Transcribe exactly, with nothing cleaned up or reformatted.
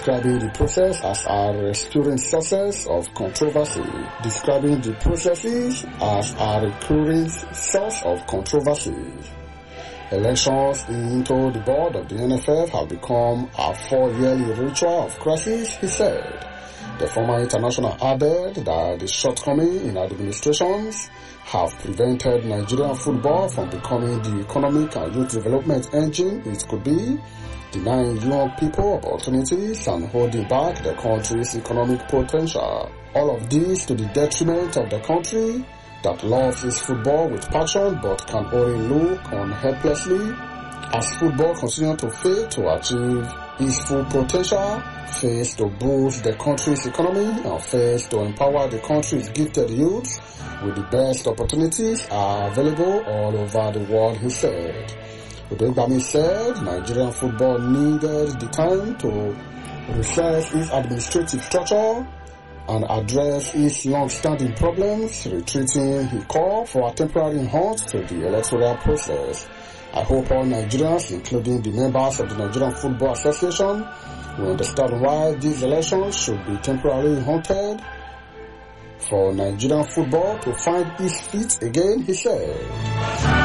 describing the process as a restoring sources of controversy, describing the processes as a recurring source of controversy. Elections into the board of the N F F have become a four-yearly ritual of crisis, he said. The former international added that the shortcomings in administrations have prevented Nigerian football from becoming the economic and youth development engine it could be, denying young people opportunities and holding back the country's economic potential. All of this to the detriment of the country that loves its football with passion but can only look on helplessly as football continues to fail to achieve its full potential, fails to boost the country's economy, and fails to empower the country's gifted youth with the best opportunities are available all over the world, he said. Udegbami said Nigerian football needed the time to research its administrative structure and address its long-standing problems, retreating, he called for a temporary halt to the electoral process. I hope all Nigerians, including the members of the Nigerian Football Association, will understand why these elections should be temporarily halted for Nigerian football to find its feet again, he said.